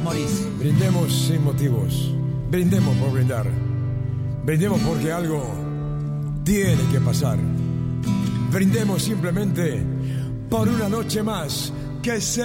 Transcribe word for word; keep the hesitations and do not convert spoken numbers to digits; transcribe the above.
morís. Brindemos sin motivos. Brindemos por brindar. Brindemos porque algo tiene que pasar. Brindemos simplemente por una noche más que se